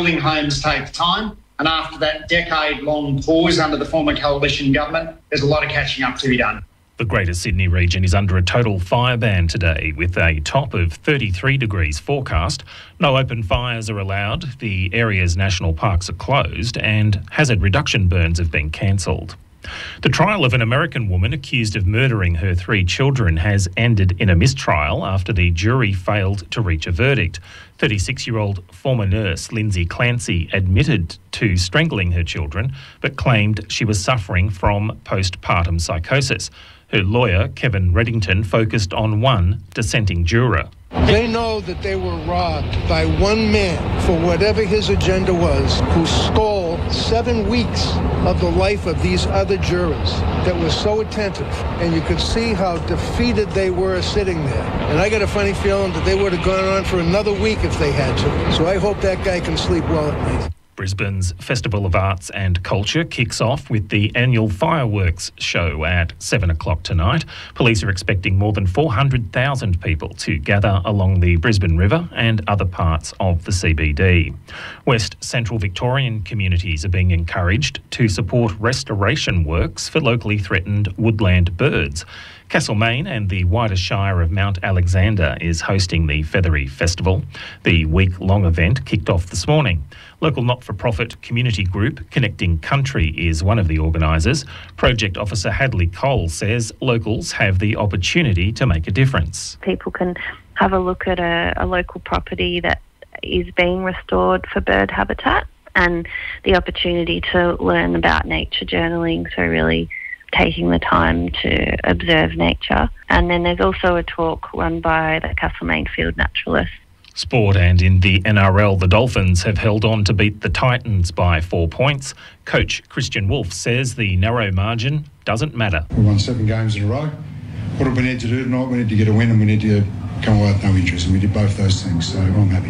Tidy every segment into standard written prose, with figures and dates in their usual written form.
Building homes takes time, and after that decade-long pause under the former coalition government, there's a lot of catching up to be done. The Greater Sydney region is under a total fire ban today, with a top of 33 degrees forecast. No open fires are allowed, the area's national parks are closed, and hazard reduction burns have been cancelled. The trial of an American woman accused of murdering her 3 children has ended in a mistrial after the jury failed to reach a verdict. 36-year-old former nurse Lindsay Clancy admitted to strangling her children, but claimed she was suffering from postpartum psychosis. Her lawyer, Kevin Reddington, focused on one dissenting juror. They know that they were robbed by one man for whatever his agenda was, who stole 7 weeks of the life of these other jurors that were so attentive. And you could see how defeated they were sitting there. And I got a funny feeling that they would have gone on for another week if they had to. So I hope that guy can sleep well at night. Brisbane's Festival of Arts and Culture kicks off with the annual fireworks show at 7 o'clock tonight. Police are expecting more than 400,000 people to gather along the Brisbane River and other parts of the CBD. West Central Victorian communities are being encouraged to support restoration works for locally threatened woodland birds. Castlemaine and the wider Shire of Mount Alexander is hosting the Feathery Festival. The week-long event kicked off this morning. Local not-for-profit community group Connecting Country is one of the organisers. Project Officer Hadley Cole says locals have the opportunity to make a difference. People can have a look at a local property that is being restored for bird habitat, and the opportunity to learn about nature journaling, so really taking the time to observe nature. And then there's also a talk run by the Castlemaine Field Naturalists. Sport, and in the NRL, the Dolphins have held on to beat the Titans by 4 points. Coach Christian Wolf says the narrow margin doesn't matter. We won 7 games in a row. What do we need to do tonight? We need to get a win and we need to come away with no interest, and we did both those things, so I'm happy.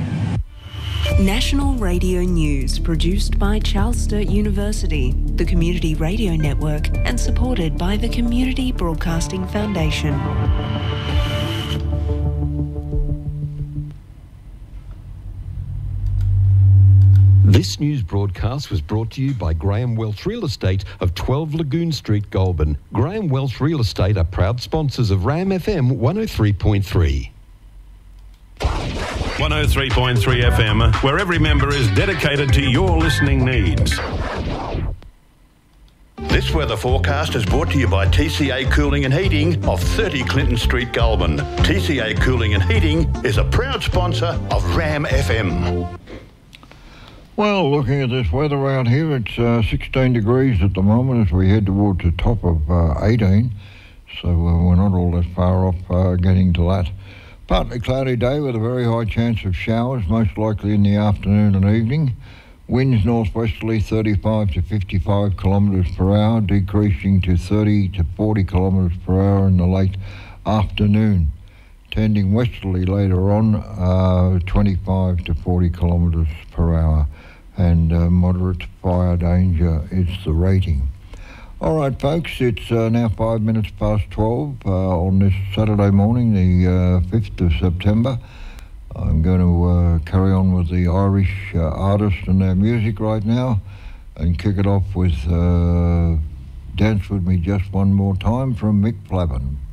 National Radio News, produced by Charles Sturt University, the Community Radio Network, and supported by the Community Broadcasting Foundation. This news broadcast was brought to you by Graham Welch Real Estate of 12 Lagoon Street, Goulburn. Graham Welch Real Estate are proud sponsors of RAM FM 103.3. 103.3 FM, where every member is dedicated to your listening needs. This weather forecast is brought to you by TCA Cooling and Heating of 30 Clinton Street, Goulburn. TCA Cooling and Heating is a proud sponsor of RAM FM. Well, looking at this weather out here, it's 16 degrees at the moment as we head towards the top of 18. So we're not all that far off getting to that. Partly cloudy day with a very high chance of showers, most likely in the afternoon and evening. Winds northwesterly 35 to 55 kilometres per hour, decreasing to 30 to 40 kilometres per hour in the late afternoon. Tending westerly later on, 25 to 40 kilometres per hour. And moderate fire danger is the rating. All right, folks, it's now 5 minutes past 12 on this Saturday morning, the 5th of September. I'm going to carry on with the Irish artists and their music right now and kick it off with Dance With Me Just One More Time from Mick Flavin.